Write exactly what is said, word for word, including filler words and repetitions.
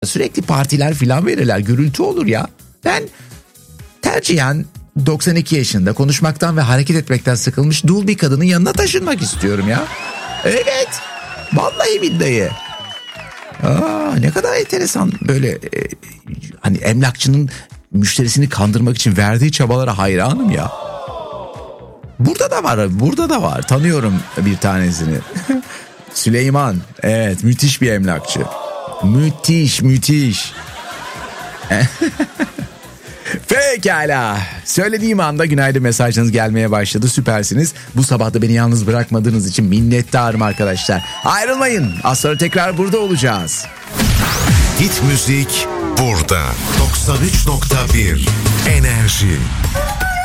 Sürekli partiler filan verirler, gürültü olur ya. Ben tercihen doksan iki yaşında konuşmaktan ve hareket etmekten sıkılmış dul bir kadının yanına taşınmak istiyorum ya. Evet, vallahi billahi. Aa, ne kadar enteresan böyle e, hani emlakçının müşterisini kandırmak için verdiği çabalara hayranım ya. Burada da var, burada da var. Tanıyorum bir tanesini. Süleyman, evet, müthiş bir emlakçı. Müthiş, müthiş. Pekala. Söylediğim anda günaydın mesajlarınız gelmeye başladı. Süpersiniz. Bu sabah da beni yalnız bırakmadığınız için minnettarım arkadaşlar. Ayrılmayın. Az sonra tekrar burada olacağız. Hit müzik burada. doksan üç nokta bir Enerji.